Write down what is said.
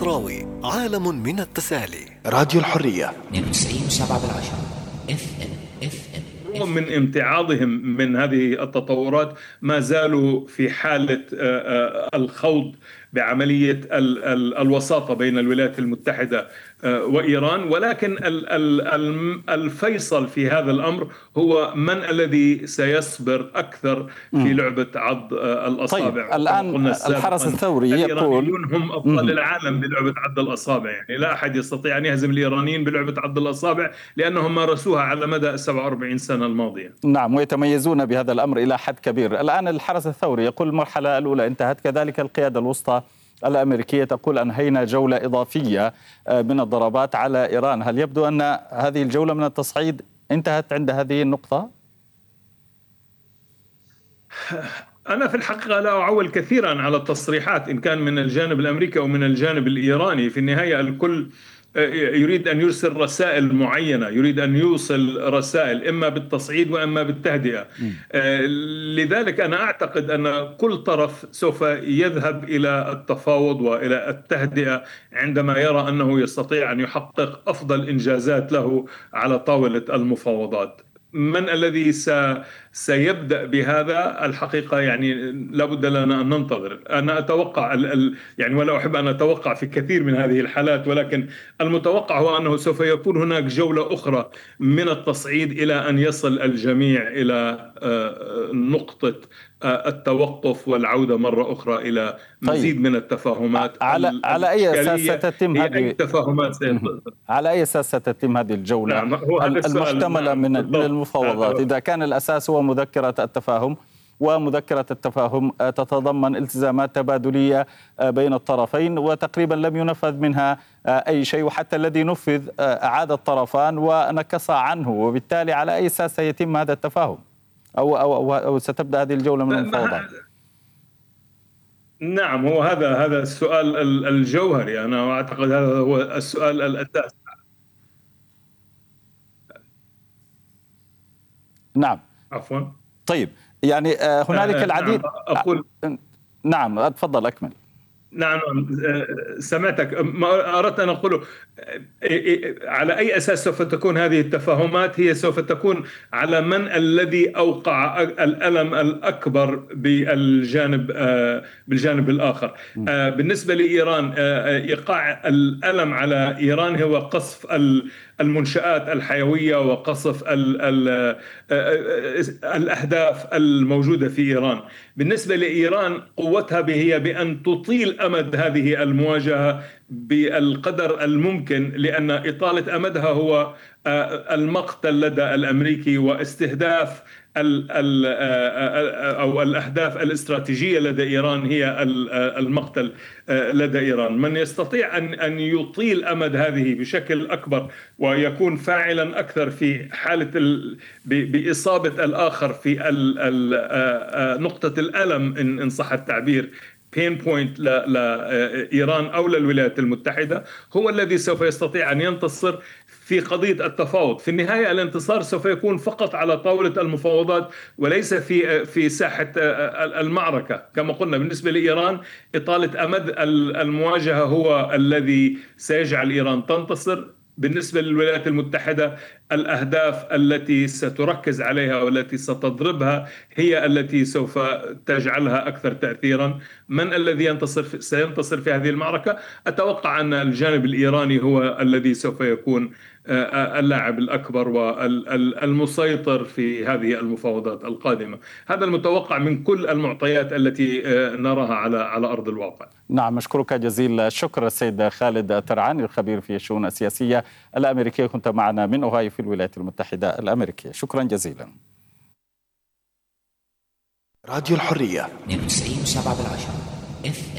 الشعراوي، عالم من التسالي. راديو الحرية 92.7 FM. من امتعاضهم من هذه التطورات ما زالوا في حالة الخوض بعملية الوساطة بين الولايات المتحدة وإيران، ولكن الفيصل في هذا الأمر هو من الذي سيصبر أكثر في لعبة عض الأصابع. طيب الآن الحرس الثوري يقول هم أبطال العالم بلعبة عض الأصابع، يعني لا أحد يستطيع أن يهزم الإيرانيين بلعبة عض الأصابع لأنهم مارسوها على مدى 47 سنة الماضية. نعم، ويتميزون بهذا الأمر إلى حد كبير. الآن الحرس الثوري يقول المرحلة الأولى انتهت، كذلك القيادة الوسطى الأمريكية تقول أنهينا جولة إضافية من الضربات على إيران. هل يبدو أن هذه الجولة من التصعيد انتهت عند هذه النقطة؟ أنا في الحقيقة لا أعول كثيرا على التصريحات إن كان من الجانب الأمريكي أو من الجانب الإيراني. في النهاية الكل يريد أن يرسل رسائل معينة، يريد أن يوصل رسائل إما بالتصعيد وإما بالتهدئة. لذلك أنا أعتقد أن كل طرف سوف يذهب إلى التفاوض وإلى التهدئة عندما يرى أنه يستطيع أن يحقق أفضل إنجازات له على طاولة المفاوضات. من الذي سيبدأ بهذا الحقيقة يعني لابد لنا أن ننتظر. أنا أتوقع يعني ولا أحب أن أتوقع في كثير من هذه الحالات، ولكن المتوقع هو أنه سوف يكون هناك جولة أخرى من التصعيد إلى أن يصل الجميع إلى نقطة التوقف والعودة مرة أخرى إلى مزيد من التفاهمات. على أي أساس ستتم هذه التفاهمات؟ على أي أساس ستتم هذه الجولة المحتملة من المفاوضات؟ إذا كان الأساس هو مذكرة التفاهم، ومذكرة التفاهم تتضمن التزامات تبادلية بين الطرفين، وتقريبا لم ينفذ منها أي شيء، وحتى الذي نفذ أعاد الطرفان ونكص عنه، وبالتالي على أي أساس سيتم هذا التفاهم أو ستبدأ هذه الجولة من المفاوضات؟ نعم، هو هذا السؤال الجوهري. أنا أعتقد هذا هو السؤال الأساسي. نعم عفوا. طيب يعني هنالك العديد. أقول نعم تفضل أكمل. نعم سمعتك. ما أردت أن أقوله على أي أساس سوف تكون هذه التفاهمات؟ هي سوف تكون على من الذي أوقع الألم الأكبر بالجانب الآخر. بالنسبة لإيران إيقاع الألم على إيران هو قصف المنشآت الحيوية وقصف الأهداف الموجودة في إيران. بالنسبة لإيران قوتها هي بأن تطيل أمد هذه المواجهة بالقدر الممكن، لأن إطالة أمدها هو المقتل لدى الأمريكي واستهداف أو الأهداف الاستراتيجية لدى إيران هي المقتل لدى إيران. من يستطيع أن يطيل أمد هذه بشكل أكبر ويكون فاعلا أكثر في حالة بإصابة الآخر في نقطة الألم إن صح التعبير، بين بوينت لإيران أو للولايات المتحدة، هو الذي سوف يستطيع أن ينتصر في قضية التفاوض. في النهاية الانتصار سوف يكون فقط على طاولة المفاوضات وليس في ساحة المعركة. كما قلنا بالنسبة لإيران إطالة أمد المواجهة هو الذي سيجعل إيران تنتصر. بالنسبة للولايات المتحدة الأهداف التي ستركز عليها والتي ستضربها هي التي سوف تجعلها أكثر تأثيرا. من الذي سينتصر في هذه المعركة؟ أتوقع أن الجانب الإيراني هو الذي سوف يكون اللاعب الأكبر والمسيطر في هذه المفاوضات القادمة. هذا المتوقع من كل المعطيات التي نراها على أرض الواقع. نعم، أشكرك جزيل الشكر السيد خالد ترعاني، الخبير في الشؤون السياسية الأمريكية، كنت معنا من أوهايو في الولايات المتحدة الأمريكية. شكرا جزيلا. راديو الحرية 92.7 FM.